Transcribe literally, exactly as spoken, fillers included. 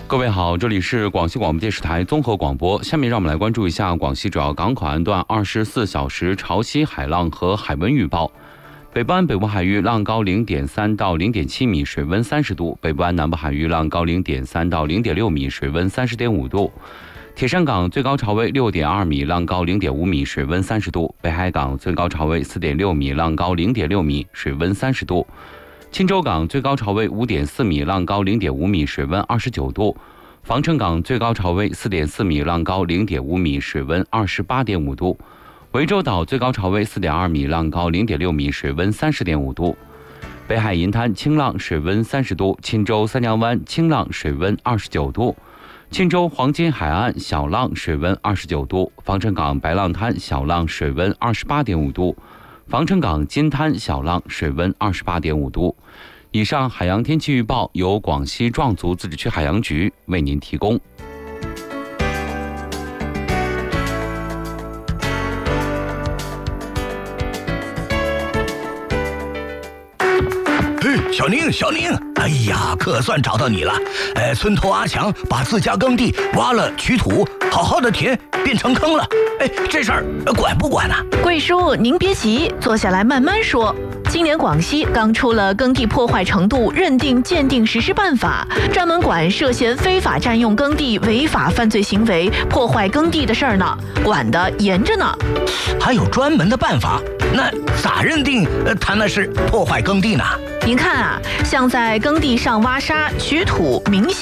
各位好，这里是广西广播电视台综合广播。下面让我们来关注一下广西主要港口岸段二十四小时潮汐、海浪和海温预报。北部湾北部海域浪高零点三到零点七米，水温三十度；北部湾南部海域浪高零点三到零点六米，水温三十点五度。铁山港最高潮位六点二米，浪高零点五米，水温三十度；北海港最高潮位四点六米，浪高零点六米，水温三十度。钦州港最高潮位五点四米，浪高零点五米，水温二十九度；防城港最高潮位四点四米，浪高零点五米，水温二十八点五度；涠洲岛最高潮位四点二米，浪高零点六米，水温三十点五度；北海银滩清浪，水温三十度；钦州三江湾清浪，水温二十九度；钦州黄金海岸小浪，水温二十九度；防城港白浪滩小浪，水温二十八点五度；防城港金滩小浪，水温二十八点五度。以上海洋天气预报由广西壮族自治区海洋局为您提供。 嘿，小宁，小宁，哎呀，可算找到你了！呃，村头阿强把自家耕地挖了取土，好好的田变成坑了。哎，这事儿管不管啊？ 贵叔，您别急，坐下来慢慢说。今年广西刚出了耕地破坏程度认定鉴定实施办法，专门管涉嫌非法占用耕地、违法犯罪行为、破坏耕地的事儿呢，管得严着呢。 还有专门的办法？那咋认定呃他那是破坏耕地呢？ 您看啊，像在耕地上挖沙、取土、明显